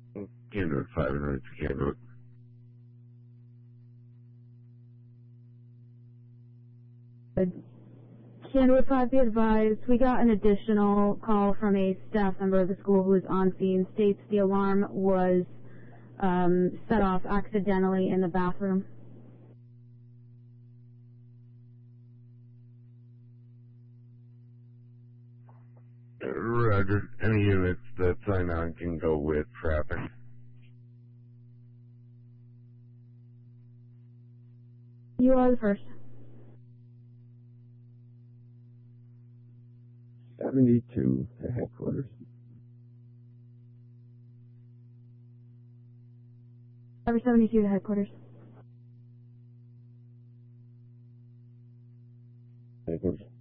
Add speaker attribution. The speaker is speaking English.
Speaker 1: Can't do it 5 minutes. Can't do it.
Speaker 2: Candlewood 5, be advised, we got an additional call from a staff member of the school who was on scene, states the alarm was set off accidentally in the bathroom.
Speaker 1: Roger. Any units that sign on can go with traffic.
Speaker 2: You are the first.
Speaker 3: 72 to headquarters.
Speaker 2: Number 72 to headquarters.
Speaker 3: Headquarters.